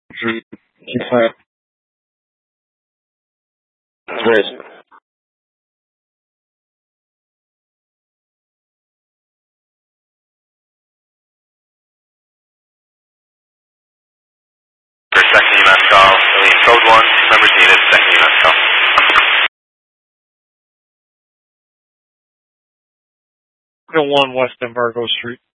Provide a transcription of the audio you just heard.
Inside. Race. Second UMass call, code 1, members needed, second UMass call. 1 West Embargo Street.